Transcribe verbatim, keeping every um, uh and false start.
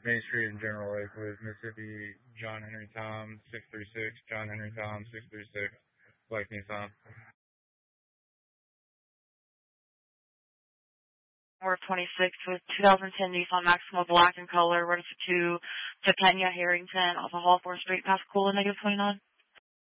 Main Street in General Lakewood, Mississippi, John Henry Tom, six three six, John Henry Tom, six three six, Black Nissan. Four twenty-six with two thousand ten Nissan Maxima black in color, registered to to Kenya Harrington off of Hall fourth Street, Pascagoula, negative twenty-nine.